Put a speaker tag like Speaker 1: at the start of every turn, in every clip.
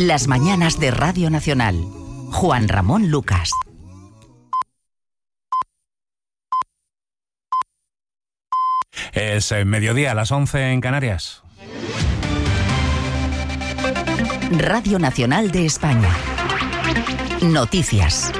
Speaker 1: Las mañanas de Radio Nacional. Juan Ramón Lucas.
Speaker 2: Es mediodía, a las 11 en Canarias.
Speaker 1: Radio Nacional de España. Noticias.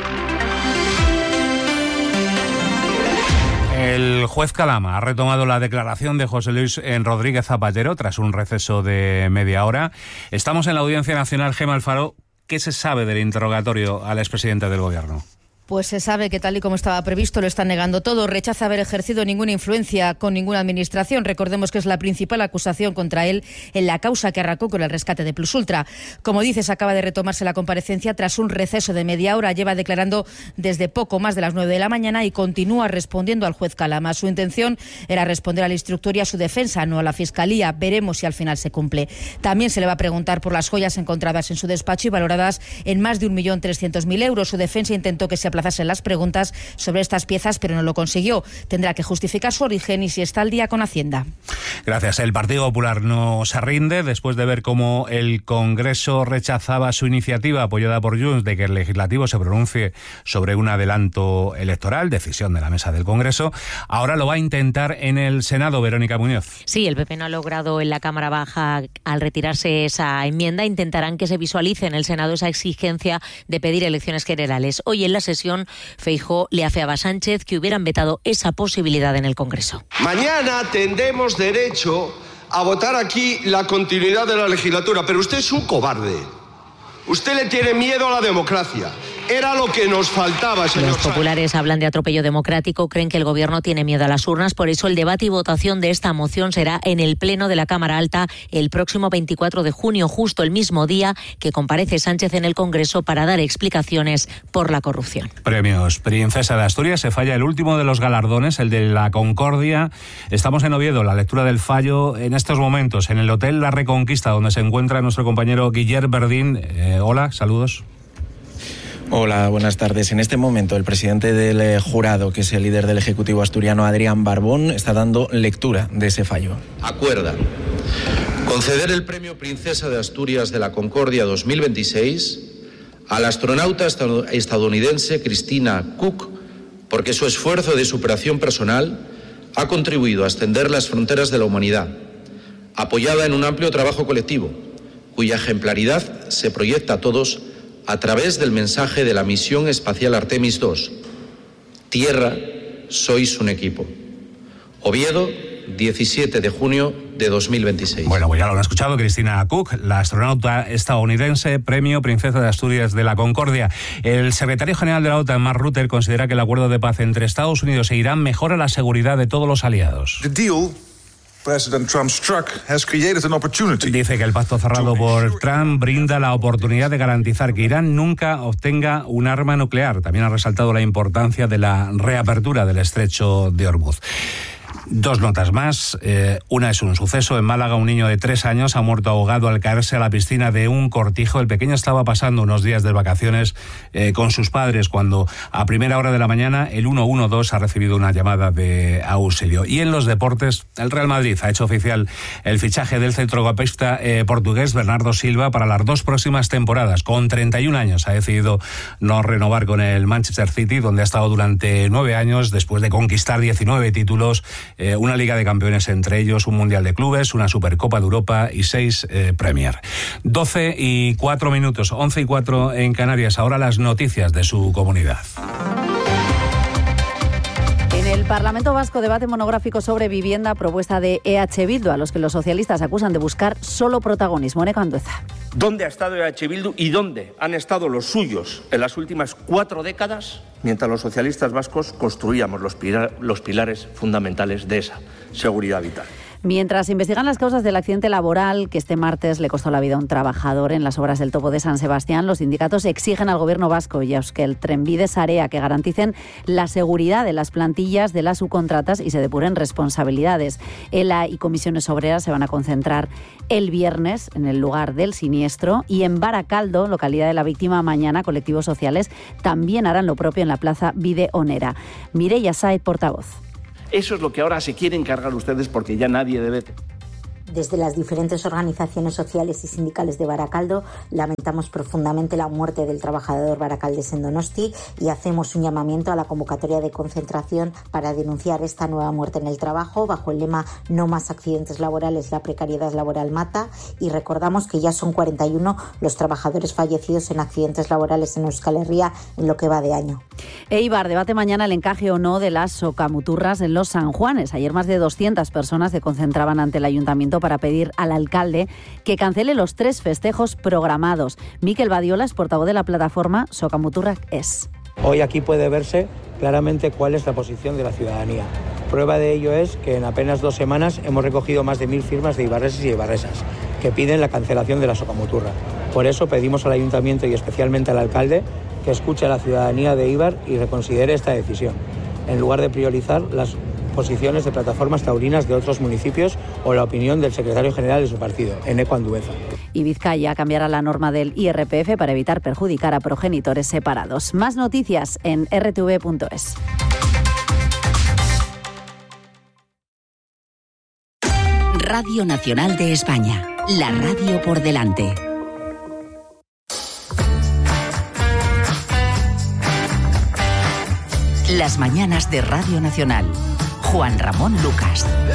Speaker 2: El juez Calama ha retomado la declaración de José Luis Rodríguez Zapatero tras un receso de media hora. Estamos en la Audiencia Nacional. Gemma Alfaro, ¿qué se sabe del interrogatorio al expresidente del Gobierno?
Speaker 3: Pues se sabe que tal y como estaba previsto lo está negando todo. Rechaza haber ejercido ninguna influencia con ninguna administración. Recordemos que es la principal acusación contra él en la causa que arrancó con el rescate de Plus Ultra. Como dices, acaba de retomarse la comparecencia tras un receso de media hora. Lleva declarando desde poco más de las 9 de la mañana y continúa respondiendo al juez Calama. Su intención era responder al instructor y a su defensa, no a la Fiscalía. Veremos si al final se cumple. También se le va a preguntar por las joyas encontradas en su despacho y valoradas en más de 1.300.000 euros. Su defensa intentó que se aplazase en las preguntas sobre estas piezas, pero no lo consiguió. Tendrá que justificar su origen y si está al día con Hacienda.
Speaker 2: Gracias. El Partido Popular no se rinde después de ver cómo el Congreso rechazaba su iniciativa apoyada por Junts de que el Legislativo se pronuncie sobre un adelanto electoral, decisión de la mesa del Congreso. Ahora lo va a intentar en el Senado, Verónica Muñoz.
Speaker 4: Sí, el PP no ha logrado en la Cámara Baja al retirarse esa enmienda. Intentarán que se visualice en el Senado esa exigencia de pedir elecciones generales. Hoy en la sesión Feijóo le afeaba a Sánchez que hubieran vetado esa posibilidad en el Congreso.
Speaker 5: Mañana tendremos derecho a votar aquí la continuidad de la legislatura, pero usted es un cobarde. Usted le tiene miedo a la democracia. Era lo que nos faltaba, señor.
Speaker 4: Los populares hablan de atropello democrático, creen que el Gobierno tiene miedo a las urnas, por eso el debate y votación de esta moción será en el Pleno de la Cámara Alta el próximo 24 de junio, justo el mismo día que comparece Sánchez en el Congreso para dar explicaciones por la corrupción.
Speaker 2: Premios Princesa de Asturias, se falla el último de los galardones, el de la Concordia. Estamos en Oviedo, la lectura del fallo en estos momentos, en el Hotel La Reconquista, donde se encuentra nuestro compañero Guillermo Verdín. Hola, saludos.
Speaker 6: Hola, buenas tardes. En este momento el presidente del jurado, que es el líder del Ejecutivo asturiano, Adrián Barbón, está dando lectura de ese fallo.
Speaker 7: Acuerda conceder el Premio Princesa de Asturias de la Concordia 2026 a la astronauta estadounidense Christina Cook, porque su esfuerzo de superación personal ha contribuido a extender las fronteras de la humanidad, apoyada en un amplio trabajo colectivo, cuya ejemplaridad se proyecta a todos a través del mensaje de la misión espacial Artemis 2. Tierra, sois un equipo. Oviedo, 17 de junio de 2026.
Speaker 2: Bueno, pues ya lo han escuchado, Christina Cook, la astronauta estadounidense, Premio Princesa de Asturias de la Concordia. El secretario general de la OTAN, Mark Rutte, considera que el acuerdo de paz entre Estados Unidos e Irán mejora la seguridad de todos los aliados. Dice que el pacto cerrado por Trump brinda la oportunidad de garantizar que Irán nunca obtenga un arma nuclear. También ha resaltado la importancia de la reapertura del estrecho de Hormuz. Dos notas más. Una es un suceso. En Málaga, un niño de 3 años ha muerto ahogado al caerse a la piscina de un cortijo. El pequeño estaba pasando unos días de vacaciones con sus padres cuando a primera hora de la mañana el 112 ha recibido una llamada de auxilio. Y en los deportes, el Real Madrid ha hecho oficial el fichaje del centrocampista portugués Bernardo Silva para las 2 próximas temporadas. Con 31 años ha decidido no renovar con el Manchester City, donde ha estado durante 9 años después de conquistar 19 títulos, una Liga de Campeones entre ellos, un Mundial de Clubes, una Supercopa de Europa y 6 Premier. 12:04, 11:04 en Canarias. Ahora las noticias de su comunidad.
Speaker 8: En el Parlamento Vasco, debate monográfico sobre vivienda, propuesta de EH Bildu, a los que los socialistas acusan de buscar solo protagonismo. Neco Andueza.
Speaker 9: ¿Dónde ha estado EH Bildu y dónde han estado los suyos en las últimas 4 décadas mientras los socialistas vascos construíamos los pilares fundamentales de esa seguridad vital?
Speaker 8: Mientras investigan las causas del accidente laboral que este martes le costó la vida a un trabajador en las obras del Topo de San Sebastián, los sindicatos exigen al Gobierno vasco y a Euskal Trenbide Sarea que garanticen la seguridad de las plantillas de las subcontratas y se depuren responsabilidades. ELA y comisiones obreras se van a concentrar el viernes en el lugar del siniestro y en Baracaldo, localidad de la víctima, mañana colectivos sociales también harán lo propio en la plaza Bide Onera. Mireia Saez, portavoz.
Speaker 9: Eso es lo que ahora se quieren cargar ustedes porque ya nadie debe.
Speaker 10: Desde las diferentes organizaciones sociales y sindicales de Baracaldo lamentamos profundamente la muerte del trabajador baracaldes en Donosti y hacemos un llamamiento a la convocatoria de concentración para denunciar esta nueva muerte en el trabajo bajo el lema "No más accidentes laborales, la precariedad laboral mata", y recordamos que ya son 41 los trabajadores fallecidos en accidentes laborales en Euskal Herria en lo que va de año.
Speaker 8: Eibar debate mañana el encaje o no de las socamuturras en los San Juanes. Ayer más de 200 personas se concentraban ante el ayuntamiento para pedir al alcalde que cancele los 3 festejos programados. Mikel Badiola es portavoz de la plataforma Socamuturrak Es.
Speaker 11: Hoy aquí puede verse claramente cuál es la posición de la ciudadanía. Prueba de ello es que en apenas 2 semanas hemos recogido más de 1000 firmas de ibarreses y ibarresas que piden la cancelación de la socamuturra. Por eso pedimos al ayuntamiento y especialmente al alcalde que escuche a la ciudadanía de Eibar y reconsidere esta decisión, en lugar de priorizar las posiciones de plataformas taurinas de otros municipios o la opinión del secretario general de su partido, Eneko Andueza.
Speaker 8: Y Vizcaya cambiará la norma del IRPF para evitar perjudicar a progenitores separados. Más noticias en rtv.es.
Speaker 1: Radio Nacional de España, la radio por delante. Las mañanas de Radio Nacional. Juan Ramón Lucas.